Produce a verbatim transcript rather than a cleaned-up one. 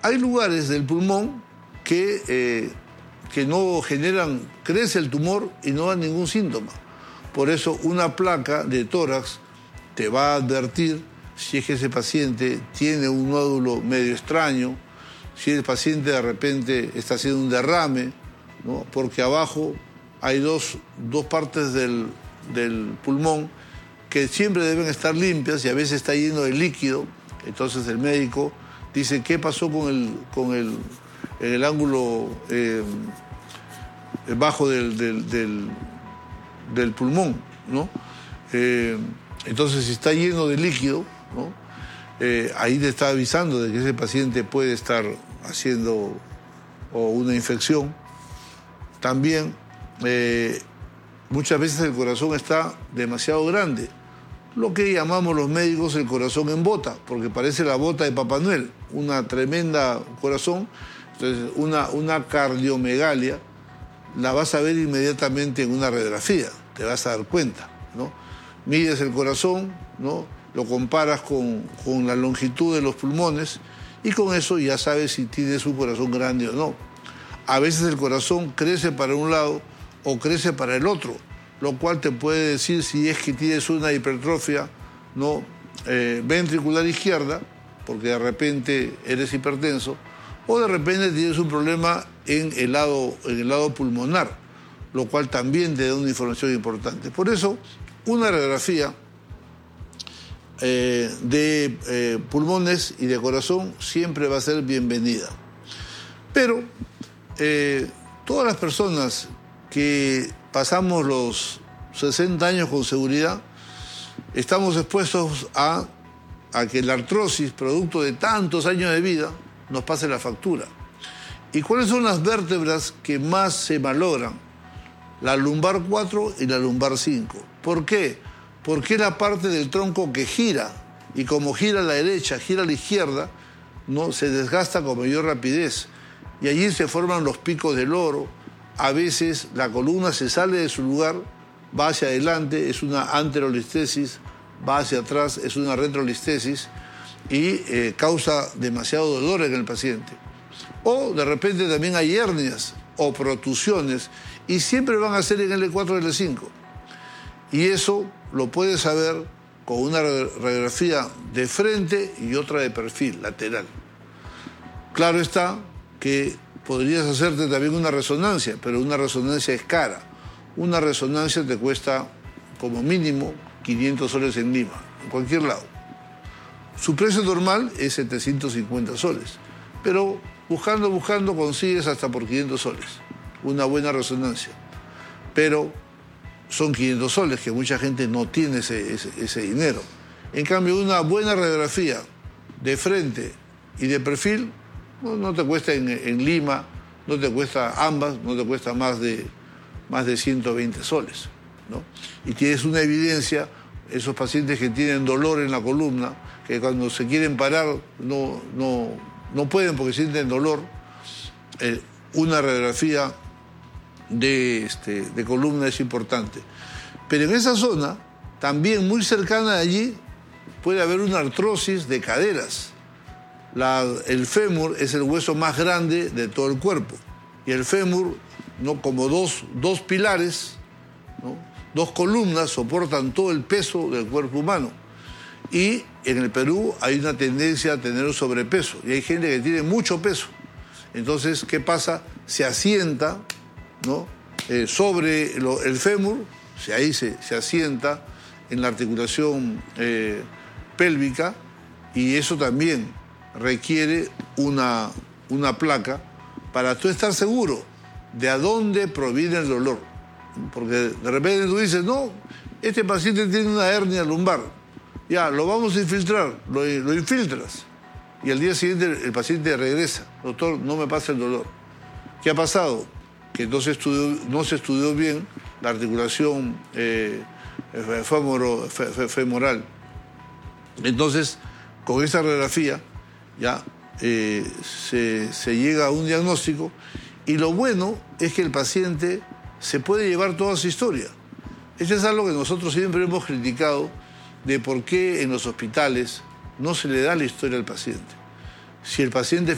hay lugares del pulmón que, eh, que no generan, crece el tumor y no da ningún síntoma. Por eso una placa de tórax te va a advertir si es que ese paciente tiene un nódulo medio extraño, si el paciente de repente está haciendo un derrame, ¿no? Porque abajo hay dos, dos partes del, del pulmón que siempre deben estar limpias y a veces está lleno de líquido. Entonces el médico dice, ¿qué pasó con el, con el, el ángulo eh, bajo del, del, del, del pulmón, ¿no? Eh, entonces, si está lleno de líquido, ¿no? Eh, ahí te está avisando de que ese paciente puede estar haciendo o una infección. También, eh, muchas veces el corazón está demasiado grande, lo que llamamos los médicos el corazón en bota, porque parece la bota de Papá Noel, una tremenda corazón. Entonces, una, una cardiomegalia la vas a ver inmediatamente en una radiografía, te vas a dar cuenta, ¿no? Mides el corazón, ¿no? Lo comparas con, con la longitud de los pulmones y con eso ya sabes si tienes un corazón grande o no. A veces el corazón crece para un lado o crece para el otro, lo cual te puede decir si es que tienes una hipertrofia, ¿no? eh, ventricular izquierda, porque de repente eres hipertenso, o de repente tienes un problema en el lado, en el lado pulmonar, lo cual también te da una información importante. Por eso, una radiografía eh, de eh, pulmones y de corazón siempre va a ser bienvenida. Pero eh, todas las personas que pasamos los sesenta años con seguridad, estamos expuestos a, a que la artrosis, producto de tantos años de vida, nos pase la factura. ¿Y cuáles son las vértebras que más se malogran? La lumbar cuatro y la lumbar cinco. ¿Por qué? Porque es la parte del tronco que gira, y como gira a la derecha, gira a la izquierda, no se desgasta con mayor rapidez. Y allí se forman los picos del loro. A veces la columna se sale de su lugar, va hacia adelante, es una anterolistesis, va hacia atrás, es una retrolistesis, y eh, causa demasiado dolor en el paciente. O de repente también hay hernias o protusiones, y siempre van a ser en L cuatro o L cinco. Y eso lo puedes saber con una radiografía de frente y otra de perfil, lateral. Claro está que podrías hacerte también una resonancia, pero una resonancia es cara. Una resonancia te cuesta como mínimo quinientos soles en Lima, en cualquier lado. Su precio normal es setecientos cincuenta soles, pero buscando, buscando consigues hasta por quinientos soles, una buena resonancia. Pero son quinientos soles, que mucha gente no tiene ese, ese, ese dinero. En cambio, una buena radiografía de frente y de perfil, no, no te cuesta en, en Lima, no te cuesta ambas, no te cuesta más de, más de ciento veinte soles, ¿no? Y tienes una evidencia, esos pacientes que tienen dolor en la columna, que cuando se quieren parar no, no, no pueden porque sienten dolor, eh, una radiografía de, este, de columna es importante. Pero en esa zona, también muy cercana de allí, puede haber una artrosis de caderas. La, el fémur es el hueso más grande de todo el cuerpo. Y el fémur, ¿no? Como dos, dos pilares, ¿no? Dos columnas, soportan todo el peso del cuerpo humano. Y en el Perú hay una tendencia a tener sobrepeso. Y hay gente que tiene mucho peso. Entonces, ¿qué pasa? Se asienta, ¿no? eh, sobre lo, el fémur, si ahí se, se asienta en la articulación eh, pélvica, y eso también requiere una, una placa para tú estar seguro de a dónde proviene el dolor. Porque de repente tú dices, no, este paciente tiene una hernia lumbar, ya, lo vamos a infiltrar, lo, lo infiltras, y al día siguiente el paciente regresa, doctor, no me pasa el dolor. ¿Qué ha pasado? Que no se estudió, no se estudió bien la articulación eh, femoro, fe, fe, femoral. Entonces, con esta radiografía ya eh, se, se llega a un diagnóstico, y lo bueno es que el paciente se puede llevar toda su historia. Esto es algo que nosotros siempre hemos criticado, de por qué en los hospitales no se le da la historia al paciente. Si el paciente